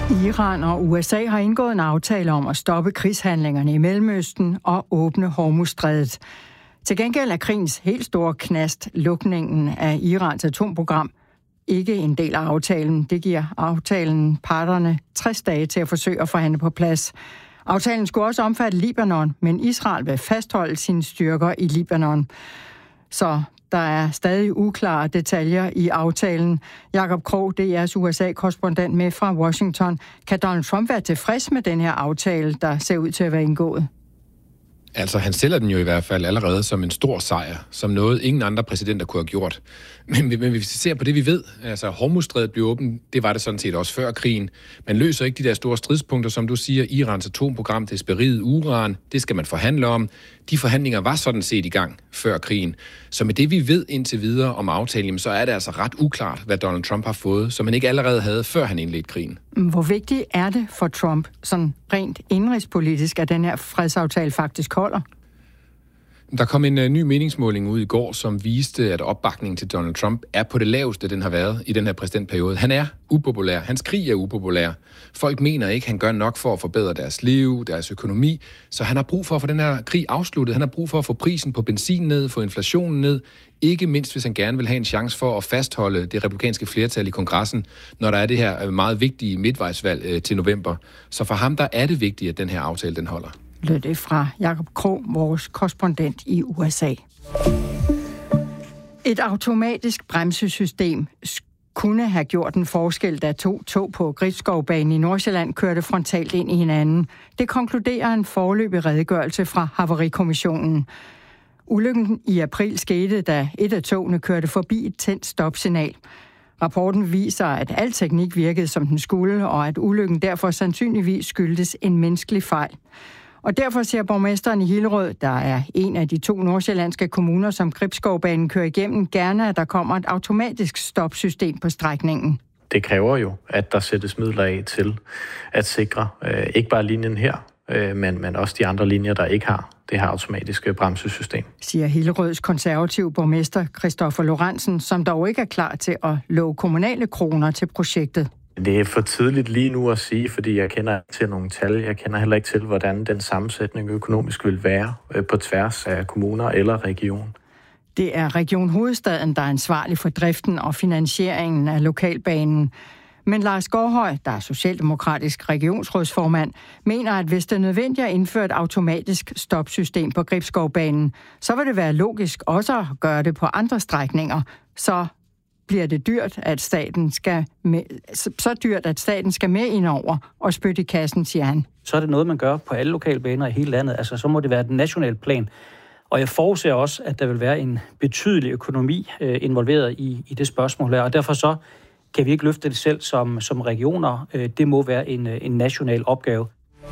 Iran og USA har indgået en aftale om at stoppe krigshandlingerne i Mellemøsten og åbne Hormuzstrædet. Til gengæld er krigens helt store knast, lukningen af Irans atomprogram, ikke en del af aftalen. Det giver aftalen parterne 60 dage til at forsøge at forhandle på plads. Aftalen skulle også omfatte Libanon, men Israel vil fastholde sine styrker i Libanon. Så der er stadig uklare detaljer i aftalen. Jakob Krog, DR's USA-korrespondent med fra Washington. Kan Donald Trump være tilfreds med den her aftale, der ser ud til at være indgået? Altså, han sælger den jo i hvert fald allerede som en stor sejr, som noget ingen andre præsidenter kunne have gjort. Men hvis vi ser på det, vi ved, altså Hormuzstrædet blev åbent, det var det sådan set også før krigen. Man løser ikke de der store stridspunkter, som du siger, Irans atomprogram, det spærrede uran, det skal man forhandle om. De forhandlinger var sådan set i gang før krigen. Så med det, vi ved indtil videre om aftalen, så er det altså ret uklart, hvad Donald Trump har fået, som han ikke allerede havde, før han indledte krigen. Hvor vigtigt er det for Trump, sådan rent indrigspolitisk, at den her fredsaftale faktisk holder? Der kom en ny meningsmåling ud i går, som viste, at opbakningen til Donald Trump er på det laveste, den har været i den her præsidentperiode. Han er upopulær. Hans krig er upopulær. Folk mener ikke, han gør nok for at forbedre deres liv, deres økonomi. Så han har brug for at få den her krig afsluttet. Han har brug for at få prisen på benzin ned, få inflationen ned. Ikke mindst, hvis han gerne vil have en chance for at fastholde det republikanske flertal i kongressen, når der er det her meget vigtige midtvejsvalg til november. Så for ham, der er det vigtigt, at den her aftale, den holder. Lød det fra Jakob Krog, vores korrespondent i USA. Et automatisk bremsesystem kunne have gjort en forskel, da to tog på Gribskovbanen i Nordsjælland kørte frontalt ind i hinanden. Det konkluderer en foreløbig redegørelse fra Havarikommissionen. Ulykken i april skete, da et af togene kørte forbi et tændt stopsignal. Rapporten viser, at al teknik virkede, som den skulle, og at ulykken derfor sandsynligvis skyldtes en menneskelig fejl. Og derfor siger borgmesteren i Hillerød, der er en af de 2 nordsjællandske kommuner, som Gribskovbanen kører igennem, gerne at der kommer et automatisk stopsystem på strækningen. Det kræver jo, at der sættes midler af til at sikre ikke bare linjen her, men også de andre linjer, der ikke har det her automatiske bremsesystem. Siger Hillerøds konservative borgmester Christoffer Lorentzen, som dog ikke er klar til at love kommunale kroner til projektet. Det er for tidligt lige nu at sige, fordi jeg kender ikke til nogle tal. Jeg kender heller ikke til, hvordan den sammensætning økonomisk vil være på tværs af kommuner eller region. Det er Region Hovedstaden, der er ansvarlig for driften og finansieringen af lokalbanen. Men Lars Gårdhøj, der er socialdemokratisk regionsrådsformand, mener, at hvis det er nødvendigt at indføre et automatisk stopsystem på Gribskovbanen, så vil det være logisk også at gøre det på andre strækninger, så bliver det dyrt, at staten skal med ind over og spytte i kassen, siger han. Så er det noget, man gør på alle lokalbaner i hele landet. Altså, så må det være et nationalt plan. Og jeg forudser også, at der vil være en betydelig økonomi involveret i det spørgsmål her. Og derfor så kan vi ikke løfte det selv som regioner. Det må være en national opgave.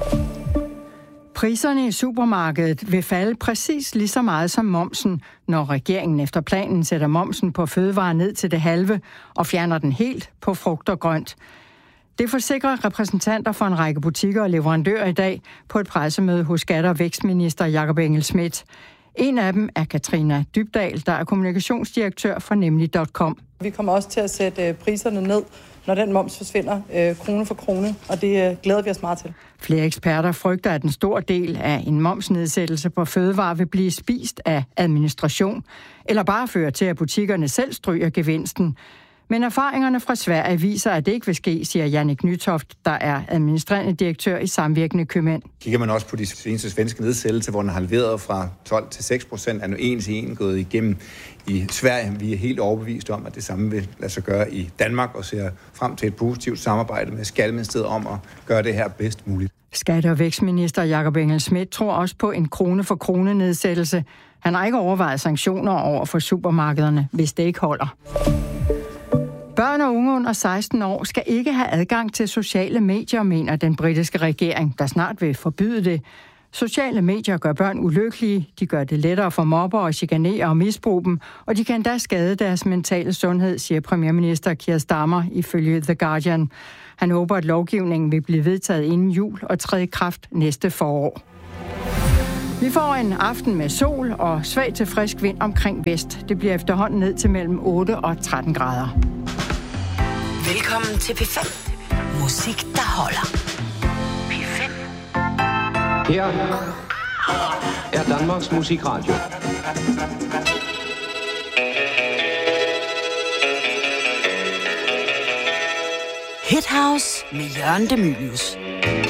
Priserne i supermarkedet vil falde præcis lige så meget som momsen, når regeringen efter planen sætter momsen på fødevarer ned til det halve og fjerner den helt på frugt og grønt. Det forsikrer repræsentanter for en række butikker og leverandører i dag på et pressemøde hos Skatte- og Vækstminister Jakob Engel-Schmidt. En af dem er Katrina Dybdahl, der er kommunikationsdirektør for Nemlig.com. Vi kommer også til at sætte priserne ned, når den moms forsvinder krone for krone, og det glæder vi os meget til. Flere eksperter frygter, at en stor del af en momsnedsættelse på fødevarer vil blive spist af administration, eller bare føre til, at butikkerne selv stryger gevinsten. Men erfaringerne fra Sverige viser, at det ikke vil ske, siger Jannik Nytoft, der er administrerende direktør i Samvirkende Købmænd. Kigger man også på de seneste svenske nedsættelser, hvor den har halveret fra 12 til 6%, er nu 1 til 1 gået igennem i Sverige. Vi er helt overbevist om, at det samme vil lade sig gøre i Danmark, og ser frem til et positivt samarbejde med Skatteministeriet om at gøre det her bedst muligt. Skatte- og Vækstminister Jakob Engel-Schmidt tror også på en krone for krone nedsættelse. Han har ikke overvejet sanktioner over for supermarkederne, hvis det ikke holder. Børn og unge under 16 år skal ikke have adgang til sociale medier, mener den britiske regering, der snart vil forbyde det. Sociale medier gør børn ulykkelige, de gør det lettere for mobber og chikanere og misbruge dem, og de kan endda skade deres mentale sundhed, siger premierminister Keir Starmer ifølge The Guardian. Han håber, at lovgivningen vil blive vedtaget inden jul og træde i kraft næste forår. Vi får en aften med sol og svag til frisk vind omkring vest. Det bliver efterhånden ned til mellem 8 og 13 grader. Velkommen til P5. Musik, der holder. P5. Her er Danmarks Musikradio. Hit House med Jørgen De Mylius.